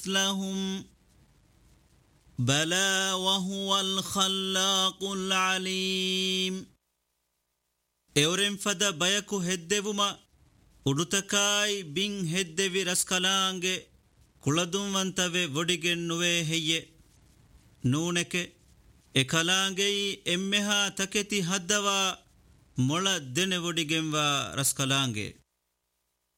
مثلهم بلى وهو الخلاق العليم ಎವರೆಂ ಫದ ಬಯಕು ಹೆದ್ದೆವುಮ ಉಡುತಕಾಯಿ ಬಿಂ ಹೆದ್ದೆವಿ ರಸ್ಕಲಾಂಗೆ ಕುಳದುಂವಂತವೆ ಒಡಿಗೆನ್ನುವೆ ಹೆಯ್ಯೆ ನೂನೆಕೆ ಎಕಲಾಂಗೆಯಿ ಎಮ್ಮೆಹಾ ತಕೆತಿ ಹದ್ದವಾ ಮೊಳ ದೆನೆ ಒಡಿಗೆಂವಾ ರಸ್ಕಲಾಂಗೆ